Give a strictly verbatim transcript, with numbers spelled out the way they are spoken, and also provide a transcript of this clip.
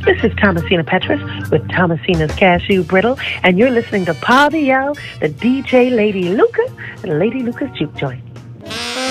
This is Thomasina Petrus with Thomasina's Cashew Brittle, and you're listening to Paviel, the D J Lady Luca, and Lady Luca's Juke Joint.